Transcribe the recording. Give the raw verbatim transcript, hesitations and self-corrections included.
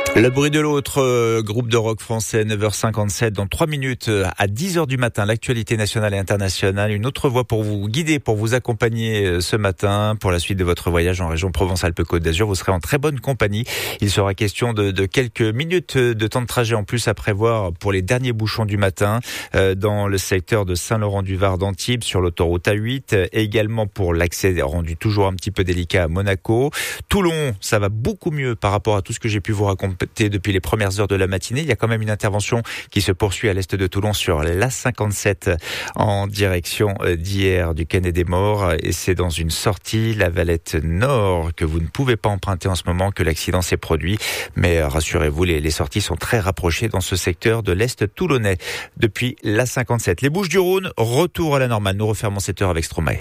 Le bruit de l'autre, euh, groupe de rock français, neuf heures cinquante-sept, dans trois minutes euh, à dix heures du matin, l'actualité nationale et internationale. Une autre voix pour vous guider, pour vous accompagner euh, ce matin pour la suite de votre voyage en région Provence-Alpes-Côte d'Azur. Vous serez en très bonne compagnie. Il sera question de, de quelques minutes de temps de trajet en plus à prévoir pour les derniers bouchons du matin euh, dans le secteur de Saint-Laurent-du-Var d'Antibes sur l'autoroute A huit, et également pour l'accès rendu toujours un petit peu délicat à Monaco. Toulon, ça va beaucoup mieux par rapport à tout ce que j'ai pu vous raconter depuis les premières heures de la matinée. Il y a quand même une intervention qui se poursuit à l'est de Toulon sur l'A cinquante-sept en direction d'hier du Canet des Morts, et c'est dans une sortie, la Valette Nord, que vous ne pouvez pas emprunter en ce moment que l'accident s'est produit. Mais rassurez-vous, les, les sorties sont très rapprochées dans ce secteur de l'est toulonnais depuis l'A cinquante-sept. Les Bouches-du-Rhône, retour à la normale. Nous refermons cette heure avec Stromae.